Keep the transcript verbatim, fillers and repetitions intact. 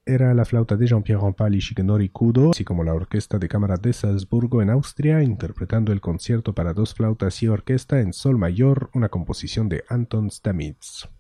era la flauta de Jean-Pierre Rampal y Shigenori Kudo, así como la Orquesta de Cámara de Salzburgo en Austria, interpretando el concierto para dos flautas y orquesta en sol mayor, una composición de Anton Stamitz.